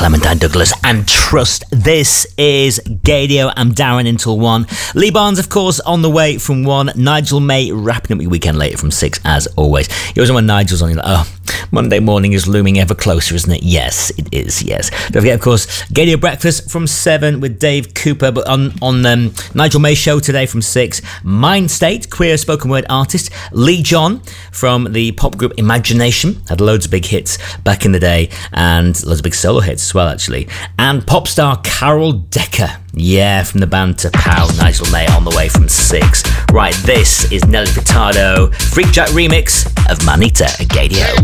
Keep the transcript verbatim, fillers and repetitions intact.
Clementine Douglas and Trust. This is Gaydio. I'm Darren until one. Lee Barnes, of course, on the way from one. Nigel May wrapping up your weekend later from six, as always. You always know when Nigel's on, you're like, oh, Monday morning is looming ever closer, isn't it? Yes, it is, yes. Don't forget, of course, Gaydio Breakfast from seven with Dave Cooper, but on, on um, Nigel May's show today from six, Mind State, queer spoken word artist, Lee John from the pop group Imagination, had loads of big hits back in the day, and loads of big solo hits as well, actually. And pop star Carol Decker, yeah, from the band To Pow, Nigel May on the way from six. Right, this is Nelly Furtado, Freak Jack remix of Manita at Gaydio.